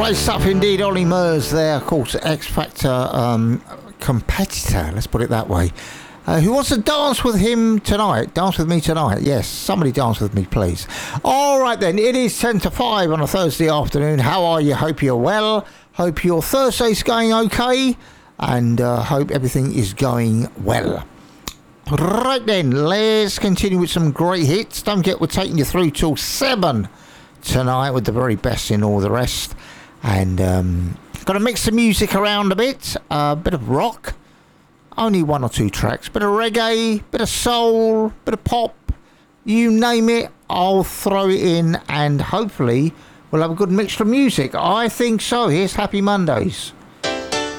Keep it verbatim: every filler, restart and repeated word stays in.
Great stuff indeed. Ollie Murs there, of course, X Factor um, competitor, let's put it that way. Uh, who wants to dance with him tonight? Dance with me tonight? Yes, somebody dance with me, please. All right then, it is ten to five on a Thursday afternoon. How are you? Hope you're well. Hope your Thursday's going okay. And uh, hope everything is going well. Right then, let's continue with some great hits. Don't forget, we're taking you through till seven tonight with the very best in all the rest. And um, got to mix the music around a bit. A uh, bit of rock. Only one or two tracks. Bit of reggae, bit of soul, bit of pop. You name it, I'll throw it in. And hopefully we'll have a good mixture of music. I think so. Here's Happy Mondays.